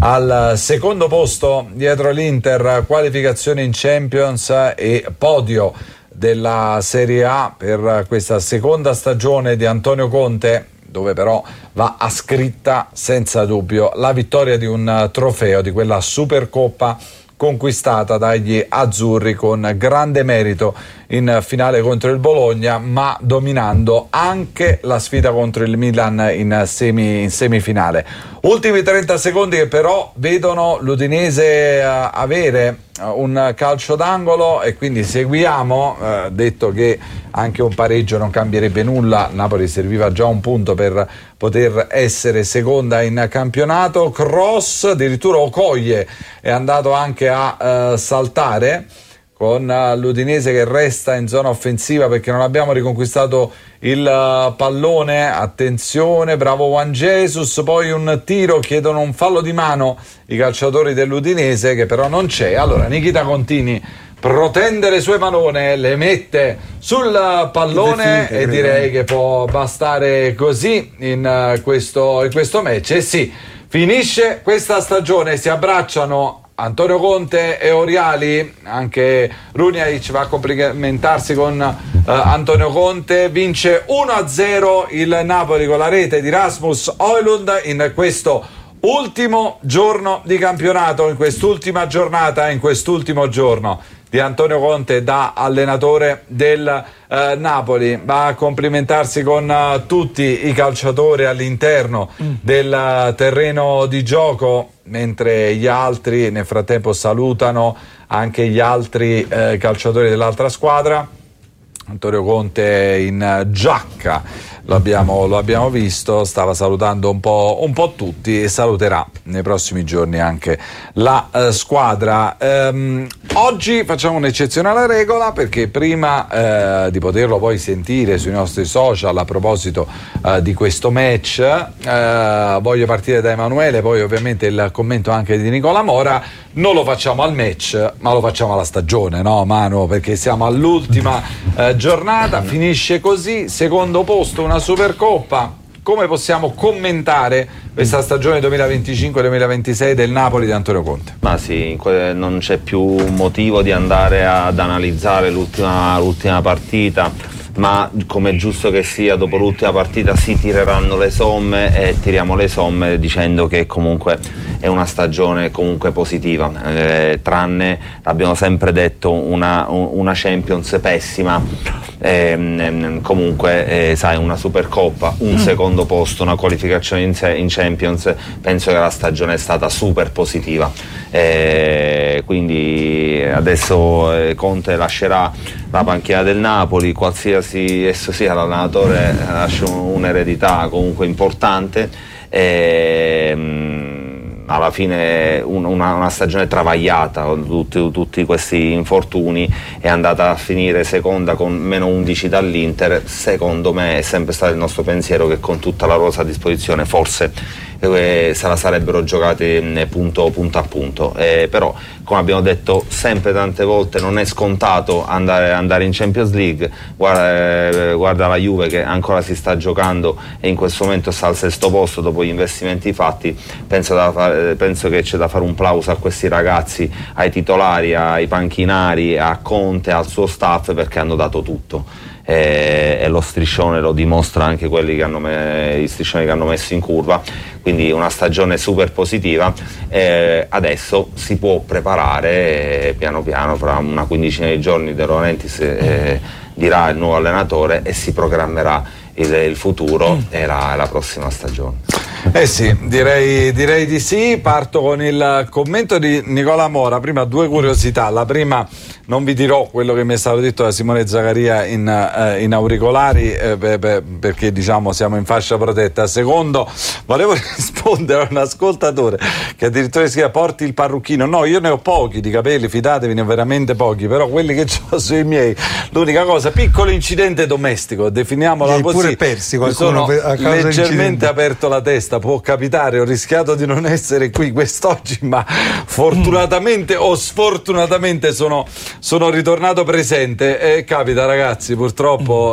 al secondo posto dietro l'Inter, qualificazione in Champions e podio della Serie A per questa seconda stagione di Antonio Conte, dove però va ascritta senza dubbio la vittoria di un trofeo, di quella Supercoppa conquistata dagli azzurri con grande merito in finale contro il Bologna, ma dominando anche la sfida contro il Milan in semifinale. Ultimi 30 secondi che però vedono l'Udinese avere un calcio d'angolo e quindi seguiamo, detto che anche un pareggio non cambierebbe nulla, Napoli serviva già un punto per poter essere seconda in campionato. Cross, addirittura Okoye è andato anche a saltare, con l'Udinese che resta in zona offensiva perché non abbiamo riconquistato il pallone. Attenzione, bravo Juan Jesus, poi un tiro, chiedono un fallo di mano i calciatori dell'Udinese, che però non c'è. Allora Nikita Contini protende le sue manone, le mette sul pallone e direi che può bastare così in questo match. E sì, finisce questa stagione, si abbracciano Antonio Conte e Oriali, anche Runjaic va a complimentarsi con Antonio Conte. Vince 1-0 il Napoli con la rete di Rasmus Højlund in questo ultimo giorno di campionato, in quest'ultima giornata, in quest'ultimo giorno di Antonio Conte da allenatore del Napoli. Va a complimentarsi con tutti i calciatori all'interno del terreno di gioco, mentre gli altri nel frattempo salutano anche gli altri calciatori dell'altra squadra. Antonio Conte in giacca, lo abbiamo visto, stava salutando un po' tutti e saluterà nei prossimi giorni anche la squadra. Oggi facciamo un'eccezionale regola, perché prima di poterlo poi sentire sui nostri social a proposito di questo match, voglio partire da Emanuele, poi ovviamente il commento anche di Nicola Mora. Non lo facciamo al match, ma lo facciamo alla stagione, no Manu? Perché siamo all'ultima giornata, finisce così, secondo posto, una Supercoppa. Come possiamo commentare questa stagione 2025-2026 del Napoli di Antonio Conte? Ma sì, non c'è più motivo di andare ad analizzare l'ultima partita, ma come è giusto che sia, dopo l'ultima partita si tireranno le somme, e tiriamo le somme dicendo che comunque è una stagione comunque positiva, tranne, l'abbiamo sempre detto, una Champions pessima, comunque sai, una Supercoppa, un secondo posto, una qualificazione in Champions, penso che la stagione è stata super positiva, quindi adesso Conte lascerà la panchina del Napoli, qualsiasi esso sia l'allenatore, lascia un'eredità comunque importante, alla fine una stagione travagliata con tutti questi infortuni, è andata a finire seconda con meno 11 dall'Inter. Secondo me è sempre stato il nostro pensiero che con tutta la rosa a disposizione forse se la sarebbero giocate punto a punto, però come abbiamo detto sempre tante volte, non è scontato andare in Champions League. Guarda la Juve che ancora si sta giocando e in questo momento sta al 6° posto dopo gli investimenti fatti. Penso che c'è da fare un plauso a questi ragazzi, ai titolari, ai panchinari, a Conte, al suo staff, perché hanno dato tutto. E lo striscione lo dimostra anche gli striscioni che hanno messo in curva, quindi una stagione super positiva. Adesso si può preparare piano piano, fra una quindicina di giorni De Laurentiis dirà il nuovo allenatore e si programmerà il futuro e la prossima stagione. Sì, direi di sì. Parto con il commento di Nicola Mora. Prima due curiosità. La prima, non vi dirò quello che mi è stato detto da Simone Zaccaria in auricolari, perché diciamo siamo in fascia protetta. Secondo, volevo rispondere a un ascoltatore che addirittura scrive: porti il parrucchino. No, io ne ho pochi di capelli, fidatevi, ne ho veramente pochi, però quelli che ho sui miei, l'unica cosa, piccolo incidente domestico, definiamola così. Pure persi qualcuno mi sono a causa leggermente aperto la testa, può capitare, ho rischiato di non essere qui quest'oggi, ma fortunatamente o sfortunatamente sono ritornato presente. Capita, ragazzi, purtroppo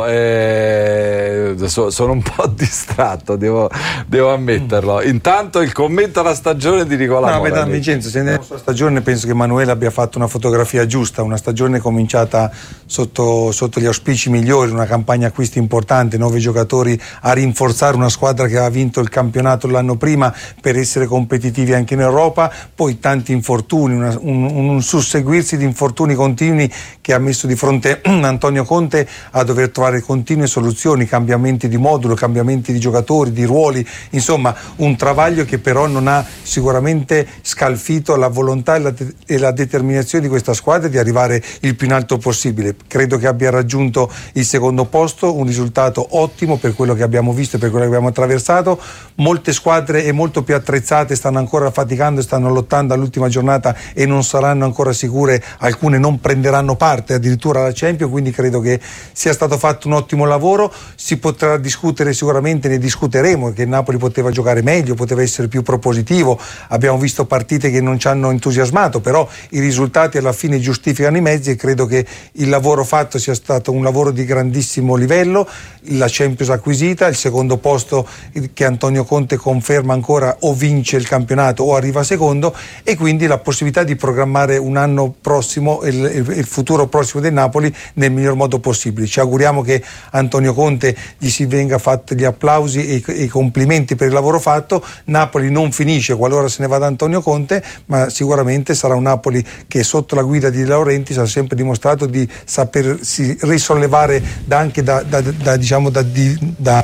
sono un po' distratto, devo ammetterlo. Intanto il commento alla stagione di Nicola Mora. Vincenzo, se nella sua stagione penso che Emanuele abbia fatto una fotografia giusta, una stagione cominciata sotto gli auspici migliori, una campagna acquisti importante, 9 giocatori a rinforzare una squadra che aveva vinto il campionato l'anno prima per essere competitivi anche in Europa, poi tanti infortuni, un susseguirsi di infortuni continui che ha messo di fronte Antonio Conte a dover trovare continue soluzioni, cambiamenti di modulo, cambiamenti di giocatori, di ruoli, insomma un travaglio che però non ha sicuramente scalfito la volontà e la determinazione di questa squadra di arrivare il più in alto possibile. Credo che abbia raggiunto il secondo posto, un risultato ottimo per quello che abbiamo visto e per quello che abbiamo attraversato. Molte squadre e molto più attrezzate stanno ancora faticando, stanno lottando all'ultima giornata e non saranno ancora sicure, alcune non prenderanno parte addirittura alla Champions, quindi credo che sia stato fatto un ottimo lavoro. Si potrà discutere sicuramente, ne discuteremo, che il Napoli poteva giocare meglio, poteva essere più propositivo, abbiamo visto partite che non ci hanno entusiasmato, però i risultati alla fine giustificano i mezzi e credo che il lavoro fatto sia stato un lavoro di grandissimo livello. La Champions acquisita, il secondo posto che Antonio Conte conferma ancora, o vince il campionato o arriva secondo, e quindi la possibilità di programmare un anno prossimo e il futuro prossimo del Napoli nel miglior modo possibile. Ci auguriamo che Antonio Conte gli si venga fatti gli applausi e i complimenti per il lavoro fatto. Napoli non finisce qualora se ne vada Antonio Conte, ma sicuramente sarà un Napoli che sotto la guida di De Laurentiis ha sempre dimostrato di sapersi risollevare anche da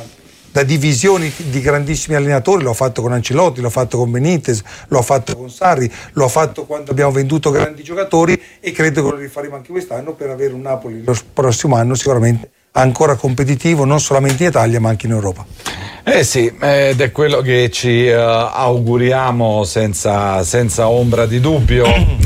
da divisioni di grandissimi allenatori, l'ho fatto con Ancelotti, l'ho fatto con Benitez, l'ho fatto con Sarri, l'ho fatto quando abbiamo venduto grandi giocatori, e credo che lo rifaremo anche quest'anno per avere un Napoli lo prossimo anno sicuramente ancora competitivo, non solamente in Italia ma anche in Europa. Sì, ed è quello che ci auguriamo senza ombra di dubbio.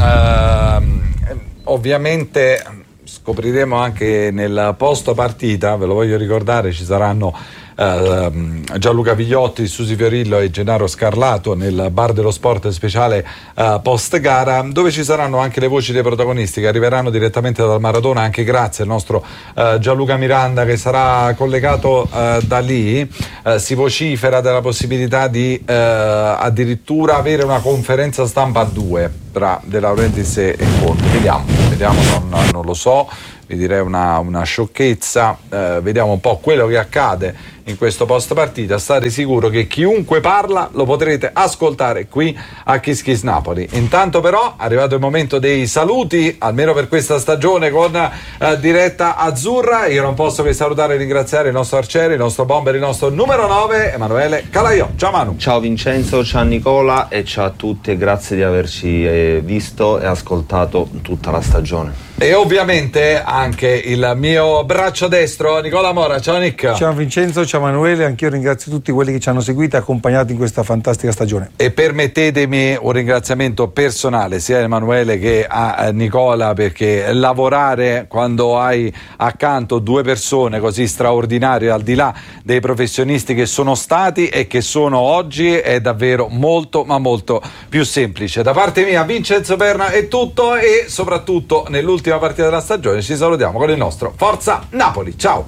Ovviamente scopriremo anche nel post partita, ve lo voglio ricordare, ci saranno Gianluca Vigliotti, Susi Fiorillo e Gennaro Scarlato nel bar dello sport speciale post gara, dove ci saranno anche le voci dei protagonisti che arriveranno direttamente dal Maradona, anche grazie al nostro Gianluca Miranda che sarà collegato da lì. Si vocifera della possibilità di addirittura avere una conferenza stampa a due tra De Laurentiis e Conte. Vediamo, non lo so, vi direi una sciocchezza, vediamo un po' quello che accade in questo post partita. State sicuro che chiunque parla lo potrete ascoltare qui a Kiss Kiss Napoli. Intanto però è arrivato il momento dei saluti, almeno per questa stagione con diretta azzurra. Io non posso che salutare e ringraziare il nostro arciere, il nostro bomber, il nostro numero 9, Emanuele Calaiò. Ciao Manu. Ciao Vincenzo, ciao Nicola e ciao a tutti e grazie di averci visto e ascoltato tutta la stagione. E ovviamente anche il mio braccio destro, Nicola Mora. Ciao Nick. Ciao Vincenzo, ciao Emanuele, anch'io ringrazio tutti quelli che ci hanno seguito e accompagnati in questa fantastica stagione. E permettetemi un ringraziamento personale sia a Emanuele che a Nicola, perché lavorare quando hai accanto due persone così straordinarie, al di là dei professionisti che sono stati e che sono oggi, è davvero molto ma molto più semplice. Da parte mia Vincenzo Perna è tutto, e soprattutto nell'ultima partita della stagione ci salutiamo con il nostro Forza Napoli. Ciao.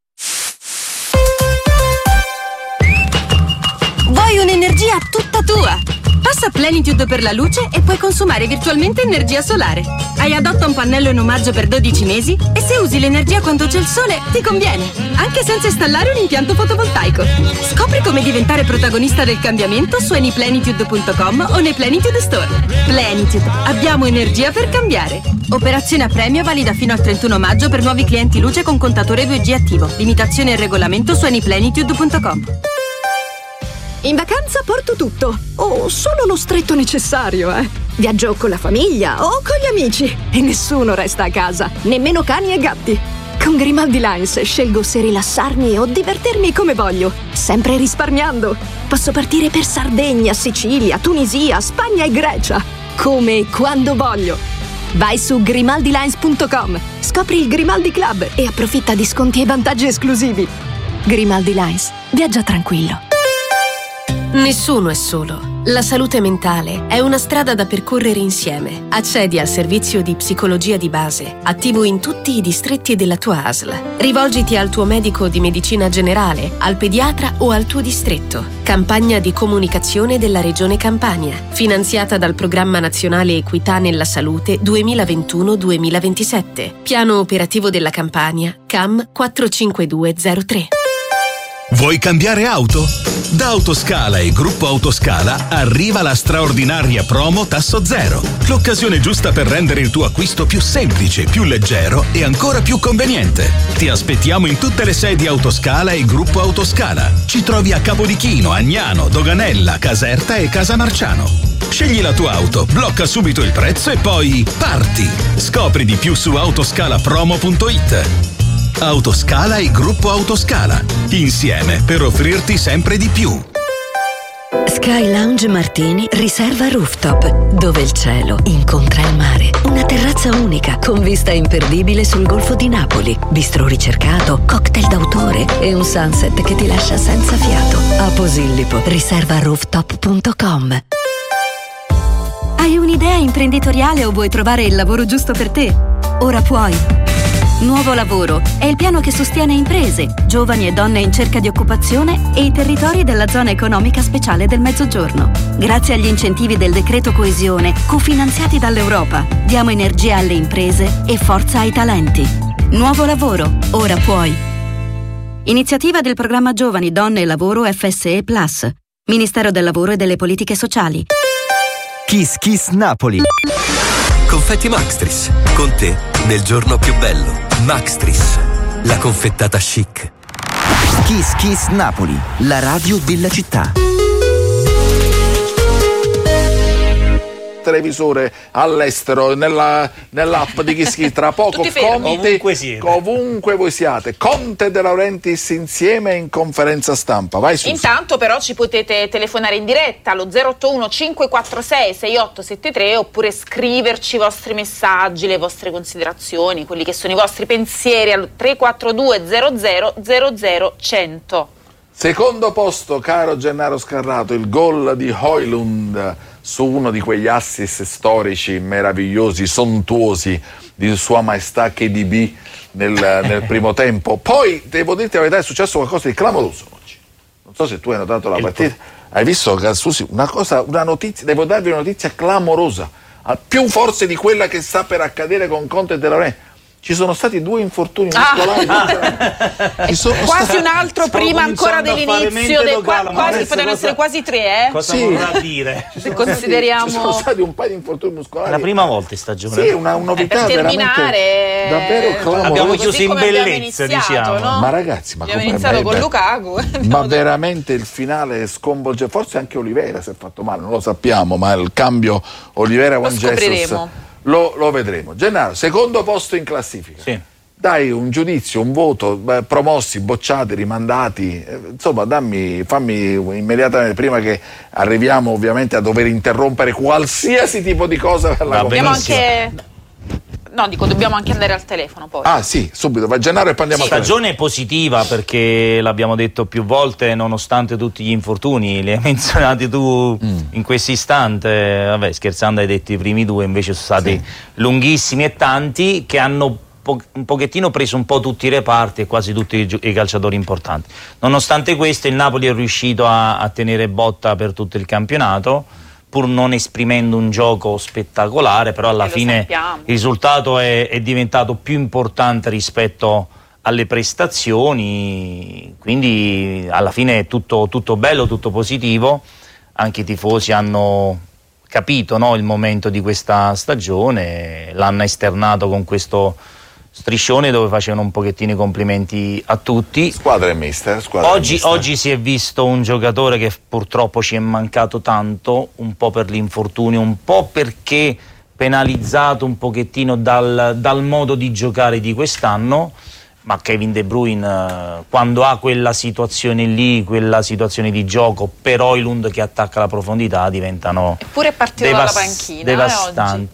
Vuoi un'energia tutta tua? Passa Plenitude per la luce e puoi consumare virtualmente energia solare. Hai Adotta un pannello in omaggio per 12 mesi e se usi l'energia quando c'è il sole ti conviene, anche senza installare un impianto fotovoltaico. Scopri come diventare protagonista del cambiamento su anyplenitude.com o nei Plenitude Store. Plenitude, abbiamo energia per cambiare. Operazione a premio valida fino al 31 maggio per nuovi clienti luce con contatore 2G attivo. Limitazione e regolamento su anyplenitude.com. In vacanza porto tutto, o solo lo stretto necessario, Viaggio con la famiglia o con gli amici e nessuno resta a casa, nemmeno cani e gatti. Con Grimaldi Lines scelgo se rilassarmi o divertirmi come voglio, sempre risparmiando. Posso partire per Sardegna, Sicilia, Tunisia, Spagna e Grecia, come e quando voglio. Vai su grimaldilines.com, scopri il Grimaldi Club e approfitta di sconti e vantaggi esclusivi. Grimaldi Lines, viaggia tranquillo. Nessuno è solo. La salute mentale è una strada da percorrere insieme. Accedi al servizio di psicologia di base, attivo in tutti i distretti della tua ASL. Rivolgiti al tuo medico di medicina generale, al pediatra o al tuo distretto. Campagna di comunicazione della Regione Campania, finanziata dal Programma Nazionale Equità nella Salute 2021-2027. Piano operativo della Campania, CAM 45203. Vuoi cambiare auto? Da Autoscala e Gruppo Autoscala arriva la straordinaria promo Tasso Zero. L'occasione giusta per rendere il tuo acquisto più semplice, più leggero e ancora più conveniente. Ti aspettiamo in tutte le sedi Autoscala e Gruppo Autoscala. Ci trovi a Capodichino, Agnano, Doganella, Caserta e Casamarciano. Scegli la tua auto, blocca subito il prezzo e poi parti! Scopri di più su autoscalapromo.it. Autoscala e Gruppo Autoscala, insieme per offrirti sempre di più. Sky Lounge Martini riserva rooftop, dove il cielo incontra il mare. Una terrazza unica con vista imperdibile sul Golfo di Napoli, bistro ricercato, cocktail d'autore e un sunset che ti lascia senza fiato. A Posillipo, riserva rooftop.com. Hai un'idea imprenditoriale o vuoi trovare il lavoro giusto per te? Ora puoi. Nuovo Lavoro è il piano che sostiene imprese, giovani e donne in cerca di occupazione e i territori della zona economica speciale del Mezzogiorno. Grazie agli incentivi del decreto coesione, cofinanziati dall'Europa, diamo energia alle imprese e forza ai talenti. Nuovo Lavoro, ora puoi. Iniziativa del programma Giovani, Donne e Lavoro FSE Plus, Ministero del Lavoro e delle Politiche Sociali. Kiss Kiss Napoli. Confetti Maxtris, con te nel giorno più bello. Maxtris, la confettata chic. Kiss Kiss Napoli, la radio della città. Televisore all'estero, nell'app di Kiss Kiss, tra poco Conte, ovunque voi siate, Conte De Laurentiis insieme in conferenza stampa. Vai Susi. Intanto però ci potete telefonare in diretta allo 081 546 6873 oppure scriverci i vostri messaggi, le vostre considerazioni, quelli che sono i vostri pensieri al 342 00 100. Secondo posto, caro Gennaro Scarrato, il gol di Højlund su uno di quegli assist storici meravigliosi, sontuosi di Sua Maestà KDB nel primo tempo. Poi, devo dirti la verità, è successo qualcosa di clamoroso oggi. Non so se tu hai notato la partita. Hai visto, Susi, una notizia, devo darvi una notizia clamorosa, più forse di quella che sta per accadere con Conte e De Laurentiis. Ci sono stati 2 infortuni muscolari. Quasi un altro prima ancora dell'inizio quasi potevano essere quasi 3, Cosa vorrà dire? Se consideriamo, ci sono stati un paio di infortuni muscolari. È la prima volta in stagione. Sì, una novità per terminare, davvero clamorosa. Abbiamo chiuso in bellezza, diciamo. No? Ma ragazzi, abbiamo iniziato con Lukaku. Ma veramente il finale sconvolge. Forse anche Oliveira si è fatto male, non lo sappiamo, ma il cambio Oliveira-Juan Jesus lo vedremo. Gennaro, secondo posto in classifica. Sì. Dai un giudizio, un voto, promossi, bocciati, rimandati, insomma fammi immediatamente, prima che arriviamo ovviamente a dover interrompere qualsiasi tipo di cosa per la conferenza. Dobbiamo anche andare al telefono poi. Ah sì, subito, va Gennaro e poi andiamo al telefono. Stagione positiva perché l'abbiamo detto più volte, nonostante tutti gli infortuni, li hai menzionati tu in questo istante, vabbè, scherzando hai detto i primi 2, invece sono stati lunghissimi e tanti che hanno un pochettino preso un po' tutti i reparti e quasi tutti i calciatori importanti. Nonostante questo il Napoli è riuscito a tenere botta per tutto il campionato, pur non esprimendo un gioco spettacolare, però alla fine il risultato è diventato più importante rispetto alle prestazioni, quindi alla fine è tutto bello, tutto positivo. Anche i tifosi hanno capito, no, il momento di questa stagione, l'hanno esternato con questo striscione dove facevano un pochettino i complimenti a tutti. Squadra e mister. Oggi si è visto un giocatore che purtroppo ci è mancato tanto, un po' per l'infortunio, un po' perché penalizzato un pochettino dal modo di giocare di quest'anno, ma Kevin De Bruyne quando ha quella situazione lì, quella situazione di gioco per Højlund che attacca la profondità, diventano eppure è partito dalla panchina devastanti.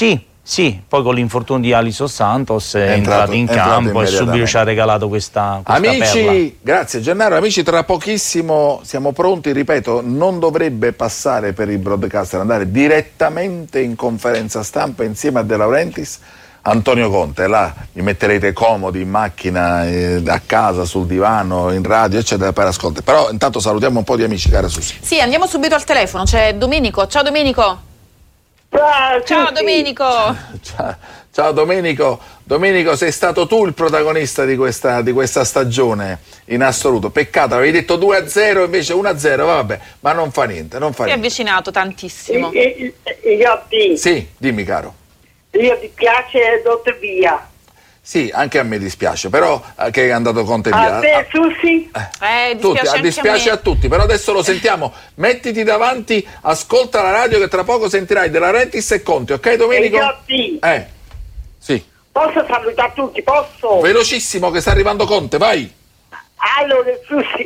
Sì, poi con l'infortunio di Alisson Santos è entrato in campo e subito ci ha regalato questa amici, perla. Grazie Gennaro. Amici, tra pochissimo siamo pronti, ripeto, non dovrebbe passare per il broadcaster, andare direttamente in conferenza stampa insieme a De Laurentiis, Antonio Conte. Là vi metterete comodi in macchina, a casa, sul divano, in radio, eccetera, per ascoltare. Però intanto salutiamo un po' di amici, cara Susi. Sì, andiamo subito al telefono, c'è Domenico. Ciao Domenico. Ciao Domenico. Ciao Domenico. Domenico, sei stato tu il protagonista di questa stagione in assoluto. Peccato, avevi detto 2-0 invece 1-0, vabbè, ma non fa niente. Si è avvicinato tantissimo. Sì, dimmi caro. Io ti piace Dottor Via. Sì, anche a me dispiace, però che è andato Conte via. A te, Susi? Dispiace a tutti, però adesso lo sentiamo. Mettiti davanti, ascolta la radio che tra poco sentirai De Laurentiis e Conte, ok Domenico? Sì. Posso salutare tutti, posso? Velocissimo che sta arrivando Conte, vai. Allora, Susi,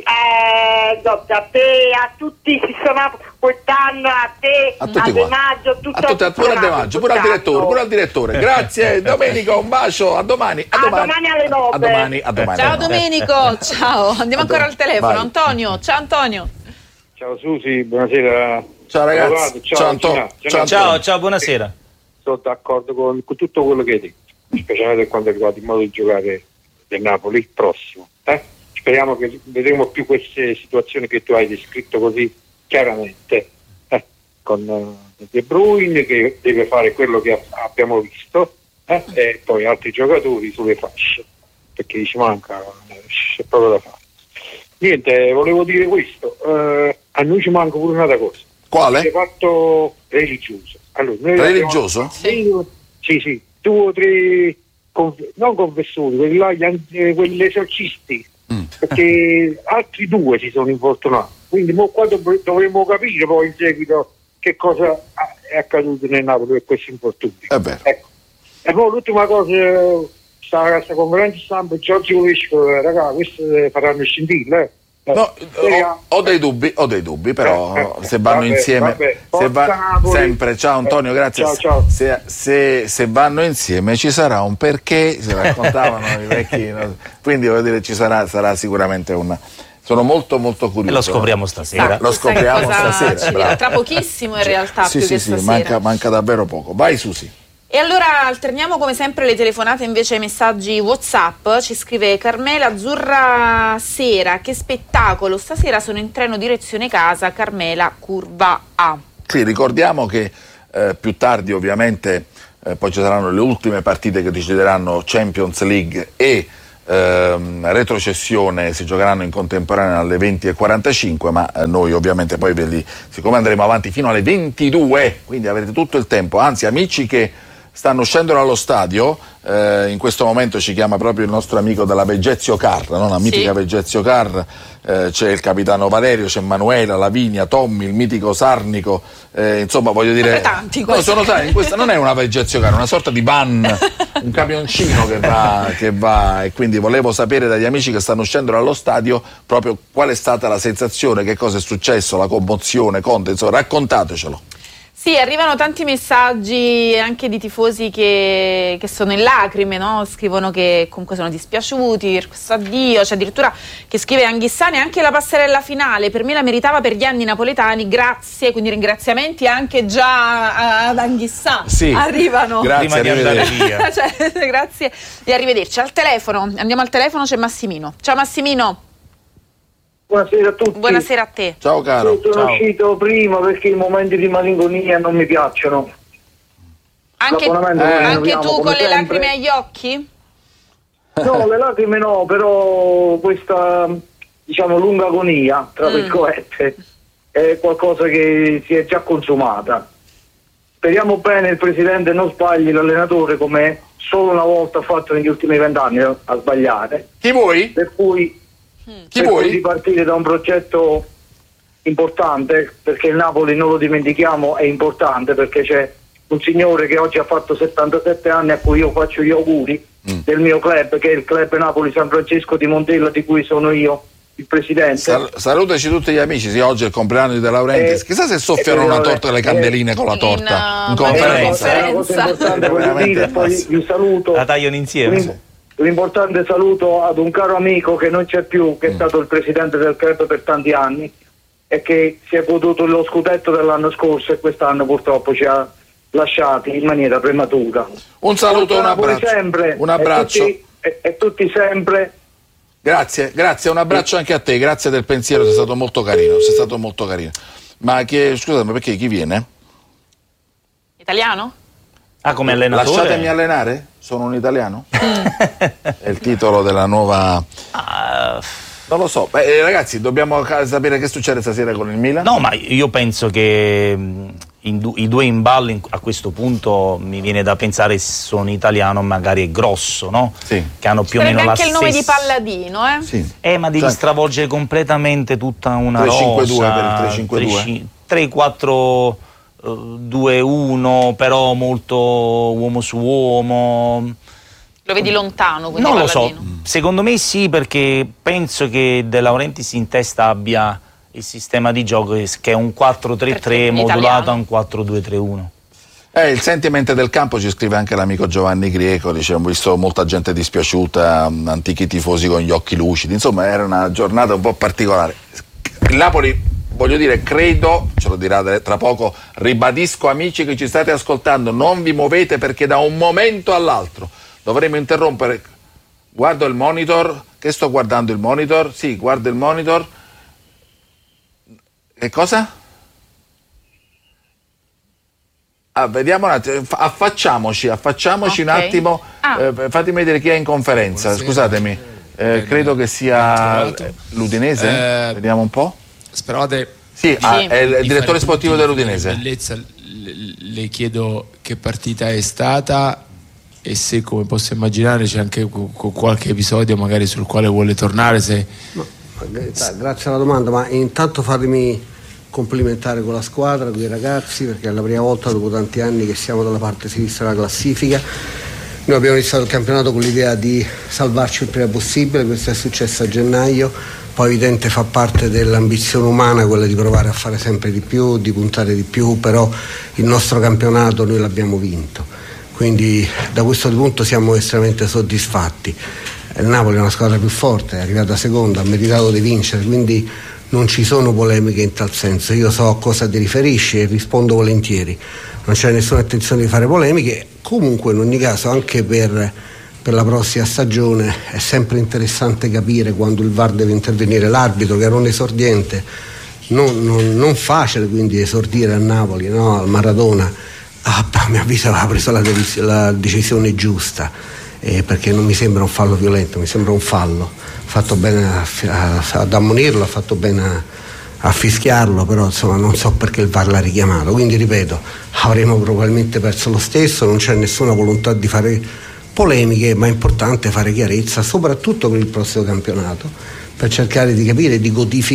a te, a tutti si sono portando, a te, a De Maggio, pure al direttore. Grazie Domenico, un bacio, a domani. A domani alle 9. A domani. Ciao Domenico, ciao. Andiamo ancora al telefono. Vai. Antonio, ciao Antonio. Ciao Susi, buonasera. Ciao ragazzi. Ciao Antonio. Ciao, buonasera. Sono d'accordo con tutto quello che hai detto, specialmente per quanto riguarda il modo di giocare del Napoli il prossimo. Speriamo che vedremo più queste situazioni che tu hai descritto così chiaramente, con De Bruyne che deve fare quello che abbiamo visto, e poi altri giocatori sulle fasce, perché ci manca, c'è proprio da fare. Niente, volevo dire questo, a noi ci manca pure un'altra cosa. Quale? Il fatto religioso. Allora, religioso? Sì, 2 o 3 non confessori, quelli esorcisti, perché altri 2 si sono infortunati, quindi qua dovremmo capire poi in seguito che cosa è accaduto nel Napoli per questi infortuni. Ecco. E poi l'ultima cosa, questa conferenza stampa Giorgio Vescovo, raga, queste faranno scintille. No, ho dei dubbi, però se vanno insieme, sempre, ciao Antonio, grazie. Ciao. Se vanno insieme ci sarà un perché, si raccontavano i vecchi, quindi voglio dire, sarà sicuramente sono molto molto curioso. E lo scopriamo stasera. Lo scopriamo stasera. Tra pochissimo in realtà. Sì, manca davvero poco. Vai Susi. E allora alterniamo come sempre le telefonate invece ai messaggi WhatsApp. Ci scrive Carmela Azzurra Sera, che spettacolo, stasera sono in treno direzione casa, Carmela curva A. Sì, ricordiamo che più tardi ovviamente poi ci saranno le ultime partite che decideranno Champions League e retrocessione, si giocheranno in contemporanea alle 20:45, ma noi ovviamente poi siccome andremo avanti fino alle 22, quindi avrete tutto il tempo, anzi amici che stanno uscendo dallo stadio, in questo momento ci chiama proprio il nostro amico della Veggezio Car, no? La mitica Veggezio Car, c'è il capitano Valerio, c'è Manuela, Lavinia, Tommy, il mitico Sarnico, insomma voglio dire, sono tanti, questa non è una Veggezio Car, è una sorta di van, un camioncino che va, e quindi volevo sapere dagli amici che stanno uscendo dallo stadio proprio qual è stata la sensazione, che cosa è successo, la commozione, Conte, insomma raccontatecelo. Sì, arrivano tanti messaggi anche di tifosi che sono in lacrime, no? Scrivono che comunque sono dispiaciuti per questo addio, c'è addirittura che scrive Anghissani anche la passerella finale, per me la meritava per gli anni napoletani, grazie, quindi ringraziamenti anche già ad Anghissà, arrivano. Grazie, prima di andare via. Grazie e arrivederci. Al telefono, andiamo al telefono, c'è Massimino. Ciao Massimino. Buonasera a tutti. Buonasera a te. Ciao caro. Sono uscito prima perché i momenti di malinconia non mi piacciono. Anche tu con le lacrime agli occhi? No, le lacrime no, però questa lunga agonia, tra virgolette, è qualcosa che si è già consumata. Speriamo bene il presidente non sbagli l'allenatore come solo una volta ha fatto negli ultimi 20 anni a sbagliare. Chi vuoi? Per cui di partire da un progetto importante, perché il Napoli, non lo dimentichiamo, è importante, perché c'è un signore che oggi ha fatto 77 anni a cui io faccio gli auguri del mio club, che è il Club Napoli San Francesco di Montella, di cui sono io il presidente. Salutaci tutti gli amici, sì, oggi è il compleanno di De Laurentiis, chissà se soffiano una torta delle candeline con la torta in conferenza. È una cosa importante, voglio dire, poi vi saluto. La tagliano insieme. L'importante saluto ad un caro amico che non c'è più, che è stato il presidente del club per tanti anni e che si è goduto lo scudetto dell'anno scorso e quest'anno purtroppo ci ha lasciati in maniera prematura. Un saluto, un abbraccio. Sempre, un abbraccio. E tutti sempre. Grazie, un abbraccio anche a te, grazie del pensiero, sei stato molto carino. Ma scusami, perché chi viene? Italiano? Ah, come allenatore? Lasciatemi allenare? Sono un italiano? È il titolo della nuova... Non lo so. Ragazzi, dobbiamo sapere che succede stasera con il Milan. No, ma io penso che i due imballi a questo punto mi viene da pensare sono italiano, magari è grosso, no? Sì. Che hanno più o meno la stessa... anche il nome di Palladino, eh? Sì. Ma devi stravolgere completamente tutta una 3-5-2 per il 3-5-2. 3-4-2-1, però molto uomo su uomo. Lo vedi lontano? Non lo so, secondo me sì, perché penso che De Laurentiis in testa abbia il sistema di gioco che è un 4-3-3 modulato a un 4-2-3-1. Il sentiment del campo, ci scrive anche l'amico Giovanni Grieco, dice: ho visto molta gente dispiaciuta, antichi tifosi con gli occhi lucidi, insomma era una giornata un po' particolare. Il Napoli, voglio dire, credo, ce lo dirà tra poco, ribadisco amici che ci state ascoltando, non vi muovete perché da un momento all'altro dovremo interrompere. Guardo il monitor, che sto guardando il monitor? Sì, guardo il monitor. Che cosa? Vediamo un attimo, affacciamoci okay. Un attimo, fatemi vedere chi è in conferenza. Buonasera. Scusatemi, credo che sia l'Udinese, vediamo un po'. Speravate? Sì, è il direttore sportivo dell'Udinese. Bellezza, le chiedo che partita è stata e se, come posso immaginare, c'è anche qualche episodio magari sul quale vuole tornare. Grazie alla domanda, ma intanto fatemi complimentare con la squadra, con i ragazzi, perché è la prima volta dopo tanti anni che siamo dalla parte sinistra della classifica. Noi abbiamo iniziato il campionato con l'idea di salvarci il prima possibile, questo è successo a gennaio, poi evidente fa parte dell'ambizione umana quella di provare a fare sempre di più, di puntare di più, però il nostro campionato noi l'abbiamo vinto, quindi da questo punto siamo estremamente soddisfatti. Il Napoli è una squadra più forte, è arrivata seconda, ha meritato di vincere, quindi non ci sono polemiche in tal senso. Io so a cosa ti riferisci e rispondo volentieri, non c'è nessuna intenzione di fare polemiche. Comunque in ogni caso anche per la prossima stagione è sempre interessante capire quando il VAR deve intervenire. L'arbitro, che era un esordiente non facile, quindi esordire a Napoli, no? Al Maradona, a mio avviso aveva preso la decisione giusta, perché non mi sembra un fallo violento, mi sembra un fallo. Ha fatto bene ad ammonirlo, ha fatto bene a fischiarlo, però insomma non so perché il VAR l'ha richiamato, quindi ripeto, avremmo probabilmente perso lo stesso. Non c'è nessuna volontà di fare polemiche, ma è importante fare chiarezza soprattutto per il prossimo campionato, per cercare di capire e di codificare